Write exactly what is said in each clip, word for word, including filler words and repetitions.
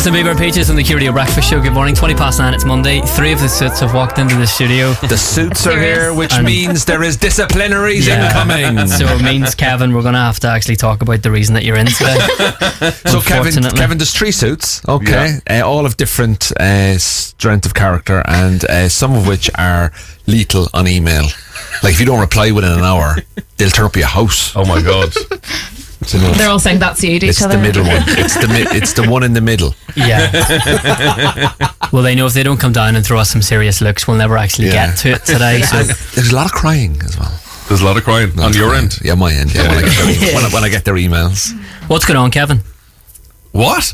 Justin Bieber, Peaches and the Q Radio Breakfast Show. Good morning. twenty past nine, it's Monday. Three of the suits have walked into the studio. The suits are here, which and means there is disciplinaries yeah. incoming. So it means, Kevin, we're going to have to actually talk about the reason that you're in today. So Kevin, Kevin does three suits, okay, yeah. uh, all of different uh, strength of character, and uh, some of which are lethal on email. Like if you don't reply within an hour, they'll turn up your house. Oh my god. They're all saying that's you to it's each other. It's the middle one. It's the mi- it's the one in the middle. Yeah. Well, they know if they don't come down and throw us some serious looks, we'll never actually yeah. get to it today. So there's a lot of crying as well. There's a lot of crying on your crying. end. Yeah, my end. Yeah, yeah. When, I get their, when, I, when I get their emails. What's going on, Kevin? What?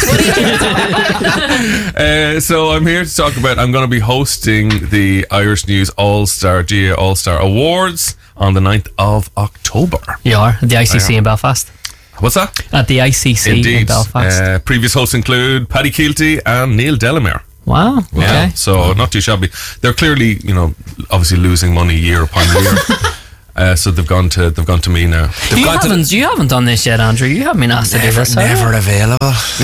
uh, so I'm here to talk about. I'm going to be hosting the Irish News All Star G A All Star Awards on the ninth of October. You are at the I C C in Belfast. What's that? At the I C C Indeed. in Belfast. Uh, previous hosts include Paddy Keelty and Neil Delamere. Wow. Okay. Yeah, so not too shabby. They're clearly, you know, obviously losing money year upon year. Uh, so they've gone to they've gone to me now. You haven't you haven't done this yet, Andrew. You haven't been asked to do this. Never available.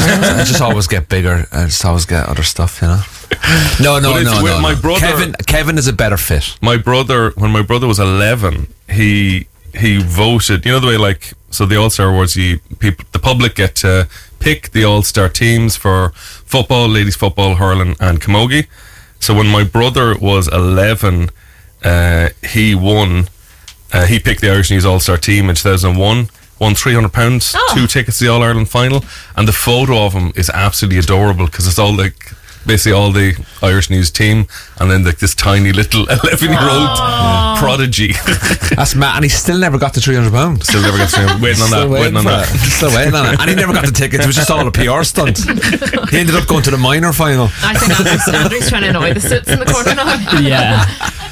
I just always get bigger. I just always get other stuff, you know. No, no, no, no. no. My no. brother, Kevin, Kevin is a better fit. My brother, when my brother was eleven, he he voted. You know the way, like, so the All Star Awards, you people, the public get to pick the All Star teams for football, ladies football, hurling, and camogie. So when my brother was eleven, uh, he won. Uh, he picked the Irish News All-Star team in two thousand one, won three hundred pounds, oh. two tickets to the All-Ireland final, and the photo of him is absolutely adorable because it's all like basically all the Irish News team and then like this tiny little eleven-year-old oh. prodigy. That's mad, and he still never got the three hundred pounds. Still never got the waiting on that, waiting, waiting on that. Still waiting on it. And he never got the tickets, it was just all a P R stunt. He ended up going to the minor final. I think Andrew's, Andrew's trying to annoy the suits in the corner now. Yeah.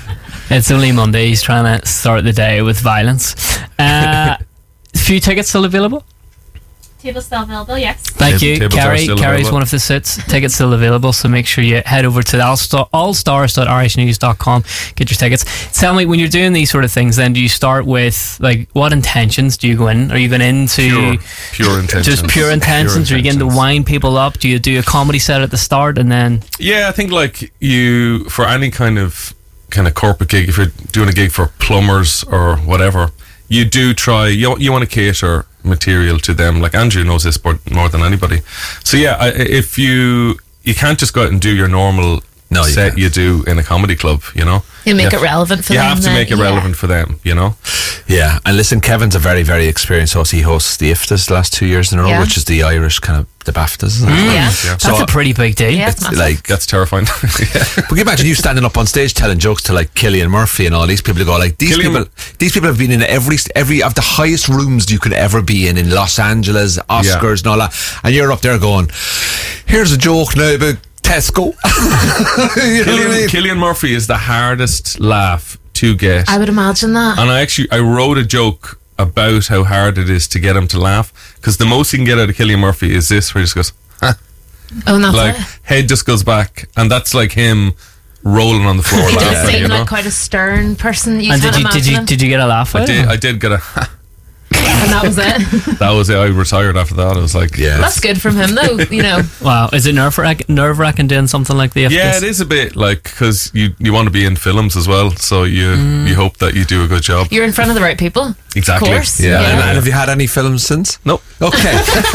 It's only Monday. He's trying to start the day with violence. Uh, a few tickets still available? Tables still available, yes. Thank Table, you. Carrie, Carrie's one of the suits. Tickets still available, so make sure you head over to all stars dot irish news dot com. Get your tickets. Tell me, when you're doing these sort of things, then do you start with, like, what intentions do you go in? Are you going into... Pure, pure intentions. Just pure intentions? Pure Are you getting to wind people up? Do you do a comedy set at the start and then... Yeah, I think, like, you, for any kind of... kind of corporate gig, if you're doing a gig for plumbers or whatever, you do try, you, you want to cater material to them. Like Andrew knows this more than anybody. So yeah, I, if you you can't just go out and do your normal no, you set can't. You do in a comedy club, you know. You make you it relevant for you them. You have to then. make it yeah. relevant for them, you know. Yeah, and listen, Kevin's a very, very experienced host. He hosts the I F T A s the last two years in a row, yeah. which is the Irish kind of the BAFTAs. Isn't it? Mm, yeah. yeah. So that's a pretty big deal. Yeah, it's like that's terrifying. Yeah. But can you imagine you standing up on stage telling jokes to like Cillian Murphy and all these people who go like these Cillian people these people have been in every every of the highest rooms you could ever be in in Los Angeles, Oscars yeah. and all that, and you're up there going, here's a joke now about Tesco. You Cillian, know what I mean? Cillian Murphy is the hardest laugh to get. I would imagine that. And I actually I wrote a joke about how hard it is to get him to laugh, because the most you can get out of Cillian Murphy is this, where he just goes, huh. Oh, and that's like it. head just goes back, and that's like him rolling on the floor. He laughing, does seem you know? like quite a stern person. You and can't did you did you him. did you get a laugh? I did. I did get a. And that was it. That was it. I retired after that. I was like, yeah, that's good from him, though. You know. Wow, is it nerve wrack- nerve wracking doing something like the? Yeah, it is a bit like, because you you want to be in films as well, so you mm. you hope that you do a good job. You're in front of the right people. Exactly. Of course. Yeah. yeah. And, and have you had any films since? Nope. Okay.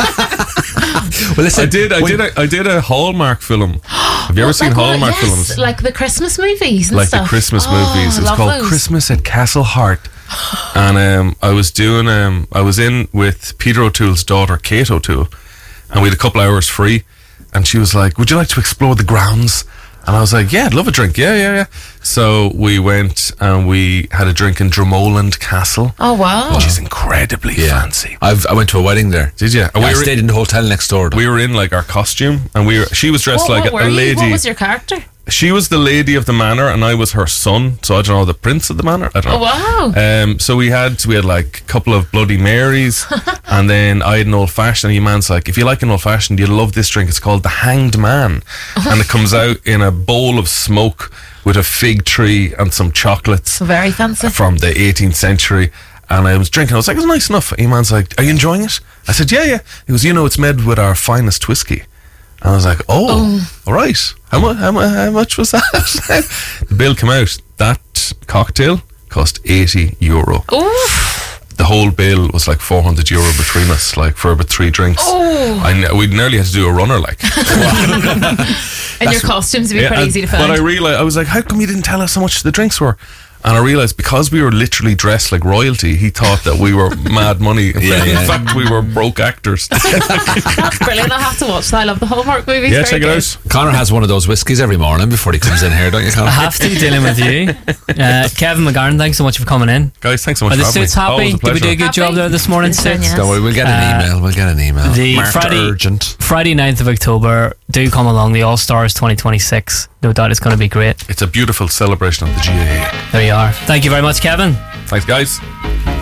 Well, listen, I did. I did. A, I did a Hallmark film. Have you ever What, seen like what? Hallmark yes, films? like the Christmas movies and like stuff. the Christmas oh, movies. It's called those. Christmas at Castle Hart. And um, I was doing. Um, I was in with Peter O'Toole's daughter, Kate O'Toole, and we had a couple hours free. And she was like, "Would you like to explore the grounds?" And I was like, "Yeah, I'd love a drink. Yeah, yeah, yeah." So we went and we had a drink in Dromoland Castle. Oh wow! Which is incredibly yeah. fancy. I've I went to a wedding there. Did you? Yeah, we I stayed in the hotel next door. Though. We were in like our costume, and we were. She was dressed what, like what a, a you? lady. What was your character? She was the lady of the manor, and I was her son. So I don't know, the prince of the manor. I don't know. Oh wow! Um, so we had we had like a couple of Bloody Marys, and then I had an old fashioned. And your man's like, if you like an old fashioned, you'll love this drink. It's called the Hanged Man, and it comes out in a bowl of smoke with a fig tree and some chocolates. Very fancy. From the eighteenth century. And I was drinking. I was like, it's nice enough. And your man's like, are you enjoying it? I said, yeah, yeah. He goes, you know, it's made with our finest whiskey. And I was like, oh, all right. How, mu- how, mu- how much was that? The bill came out. That cocktail cost eighty euro. Oof. The whole bill was like four hundred euro between us, like for about three drinks. Oh. I kn- we nearly had to do a runner, like. And your costumes would be pretty and- easy to find. But I realized, I was like, how come you didn't tell us how much the drinks were? And I realized because we were literally dressed like royalty, he thought that we were mad money. Yeah, In yeah. fact, we were broke actors. That's brilliant. I'll have to watch that. I love the Hallmark movies. Yeah, Very check it good. out. Connor has one of those whiskies every morning before he comes in here, don't you, Connor? I have to dealing with you. Uh, Kevin McGarn, thanks so much for coming in. Guys, thanks so much Are the for having me. Suits happy? Always a Did we do a pleasure. good job Happy? there this morning, Good done, Suits? yeah. Don't worry, we'll get an Uh, email. We'll get an email. the Marked Friday- urgent. Friday ninth of October, do come along, the All Stars twenty twenty-six. No doubt it's going to be great. It's a beautiful celebration of the G A A. There you are. Thank you very much, Kevin. Thanks, guys.